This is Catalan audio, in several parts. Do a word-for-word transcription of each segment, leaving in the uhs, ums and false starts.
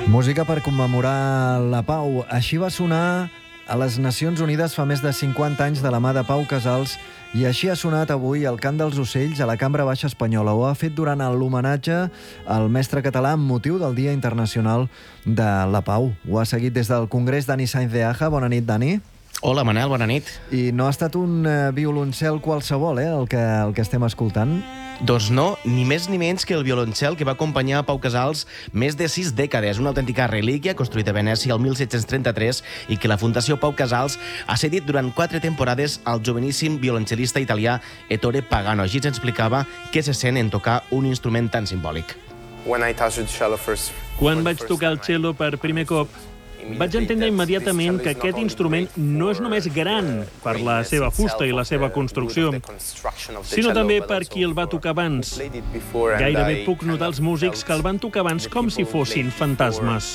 Música per commemorar la pau. Així va sonar a les Nacions Unides fa més de cinquanta anys de la mà de Pau Casals i així ha sonat avui el Cant dels Ocells a la Cambra Baixa Espanyola. Ho ha fet durant l'homenatge al mestre català amb motiu del Dia Internacional de la Pau. Ho ha seguit des del Congrés Dani Sainz de Aja. Bona nit, Dani. Hola, Manel, bona nit. I no ha estat un uh, violoncel qualsevol, eh, el que, el que estem escoltant? Doncs no, ni més ni menys que el violoncel que va acompanyar Pau Casals més de sis dècades, una autèntica relíquia construïda a Venècia el mil set-cents trenta-tres i que la Fundació Pau Casals ha cedit durant quatre temporades al joveníssim violoncel·lista italià Ettore Pagano. Així ens explicava què se sent en tocar un instrument tan simbòlic. Quan vaig tocar el cello per primer cop, vaig entendre immediatament que aquest instrument no és només gran per la seva fusta i la seva construcció, sinó també per qui el va tocar abans. Gairebé puc notar els músics que el van tocar abans com si fossin fantasmes.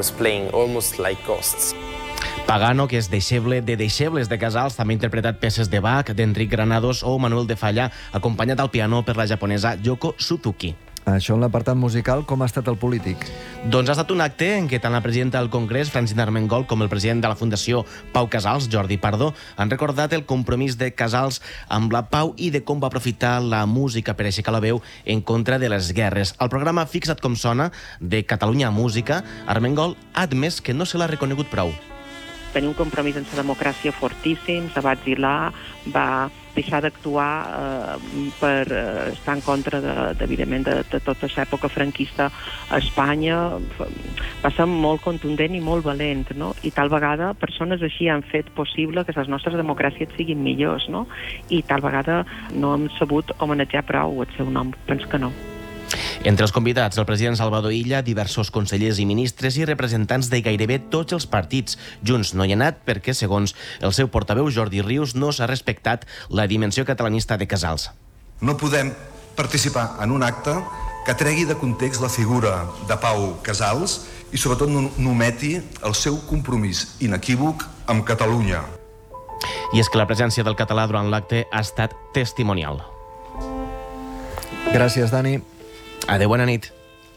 Pagano, que és deixeble de deixebles de Casals, també ha interpretat peces de Bach, d'Enric Granados o Manuel de Falla, acompanyat al piano per la japonesa Yoko Suzuki. Això en l'apartat musical, com ha estat el polític? Doncs ha estat un acte en què tant la presidenta del Congrés, Francina Armengol, com el president de la Fundació Pau Casals, Jordi Pardo, han recordat el compromís de Casals amb la pau i de com va aprofitar la música per aixecar la veu en contra de les guerres. Al programa Fixa't com sona, de Catalunya Música, Armengol ha admès que no se l'ha reconegut prou. Tenia un compromís amb la democràcia fortíssim, se va exilar, va deixar d'actuar eh, per eh, estar en contra, de, de, evidentment, de, de tota l'època franquista a Espanya. Va ser molt contundent i molt valent, no? I tal vegada persones així han fet possible que les nostres democràcies siguin millors, no? I tal vegada no hem sabut homenatjar prou el seu nom. Penso que no. Entre els convidats, el president Salvador Illa, diversos consellers i ministres i representants de gairebé tots els partits. Junts no hi ha anat perquè, segons el seu portaveu Jordi Rius, no s'ha respectat la dimensió catalanista de Casals. No podem participar en un acte que tregui de context la figura de Pau Casals i sobretot no nometi el seu compromís inequívoc amb Catalunya. I és que la presència del català durant l'acte ha estat testimonial. Gràcies, Dani. Adéu, bona nit.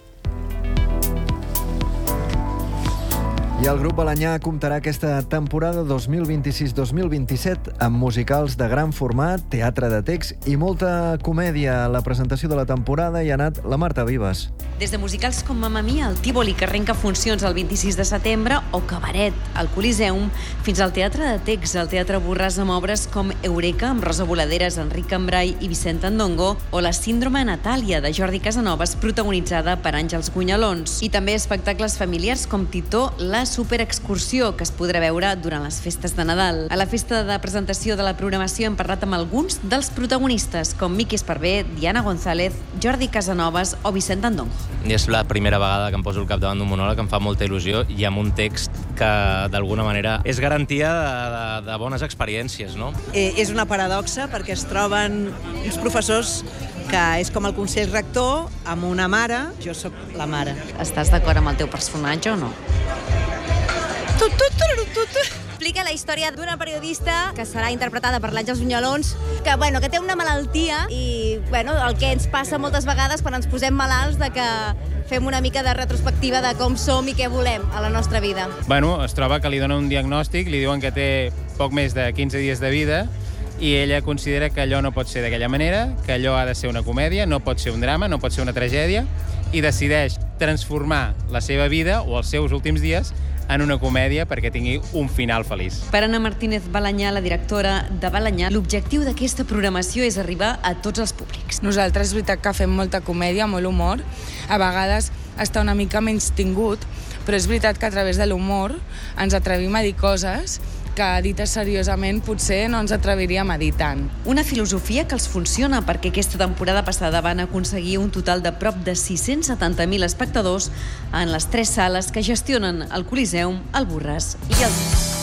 I el grup Balanyà comptarà aquesta temporada dos mil vint-i-sis dos mil vint-i-set amb musicals de gran format, teatre de text i molta comèdia. A la presentació de la temporada hi ha anat la Marta Vives. Des de musicals com Mamma Mia, el Tívoli, que arrenca funcions el vint-i-sis de setembre, o Cabaret, al Coliseum, fins al teatre de text, al Teatre Borràs, amb obres com Eureka, amb Rosa Voladeres, Enric Cambrai i Vicent Andongo, o la Síndrome Natàlia, de Jordi Casanovas, protagonitzada per Àngels Gunyalons. I també espectacles familiars com Titó, la superexcursió, que es podrà veure durant les festes de Nadal. A la festa de presentació de la programació hem parlat amb alguns dels protagonistes, com Miqui Esparvé, Diana González, Jordi Casanovas o Vicent Andongo. És la primera vegada que em poso al capdavant d'un monòleg, em fa molta il·lusió, i amb un text que, d'alguna manera, és garantia de, de, de bones experiències, no? Eh, és una paradoxa, perquè es troben uns professors que és com el consell rector, amb una mare. Jo sóc la mare. Estàs d'acord amb el teu personatge o no? Tu, tu, tu, tu, tu. Explica la història d'una periodista que serà interpretada per l'Àngels Gunyalons, que, bueno, que té una malaltia i, bueno, el que ens passa moltes vegades quan ens posem malalts, de que fem una mica de retrospectiva de com som i què volem a la nostra vida. Bueno, es troba que li donen un diagnòstic, li diuen que té poc més de quinze dies de vida i ella considera que allò no pot ser d'aquella manera, que allò ha de ser una comèdia, no pot ser un drama, no pot ser una tragèdia, i decideix transformar la seva vida o els seus últims dies en una comèdia perquè tingui un final feliç. Per Anna Martínez Balanyà, la directora de Balanyà, l'objectiu d'aquesta programació és arribar a tots els públics. Nosaltres és veritat que fem molta comèdia, molt humor, a vegades està una mica menys tingut, però és veritat que a través de l'humor ens atrevim a dir coses que dites seriosament potser no ens atreviríem a dir tant. Una filosofia que els funciona perquè aquesta temporada passada van aconseguir un total de prop de sis-cents setanta mil espectadors en les tres sales que gestionen el Coliseum, el Borràs i el